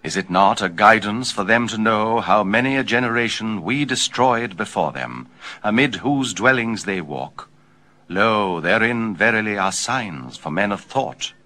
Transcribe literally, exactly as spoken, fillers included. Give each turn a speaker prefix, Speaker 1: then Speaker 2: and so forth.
Speaker 1: Is it not a guidance for them to know how many a generation we destroyed before them, amid whose dwellings they walk? Lo, therein verily are signs for men of thought.